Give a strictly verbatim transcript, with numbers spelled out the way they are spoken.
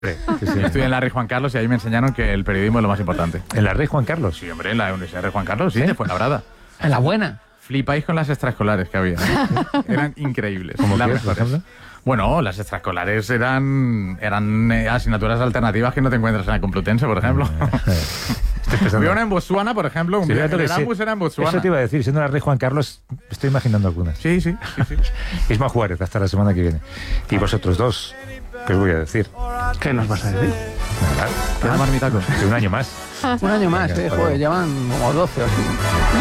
Sí, sí. Yo estudié en la Rey Juan Carlos y ahí me enseñaron que el periodismo es lo más importante. ¿En la Rey Juan Carlos? Sí, hombre, en la Universidad Rey Juan Carlos, sí, de Fuenlabrada. En la buena. Flipáis con las extraescolares que había. Eran increíbles. ¿Cómo las qué, por mejores. ejemplo? Bueno, las extraescolares eran, eran eh, asignaturas alternativas que no te encuentras en la Complutense, por ejemplo. Estoy pensando. Había una en Botswana, por ejemplo. Un Sí, día fíjate en que el sí. Ambus era en Botswana. Eso te iba a decir, siendo la Rey Juan Carlos, estoy imaginando algunas. Sí, sí, sí, sí. Isma Juárez, hasta la semana que viene. Y vosotros dos, ¿qué os voy a decir? ¿Qué nos vas a decir? Nada, ¿Qué marmitacos? que un año más. Un año más, Venga, eh, hasta joder, luego. llevan como doce o así.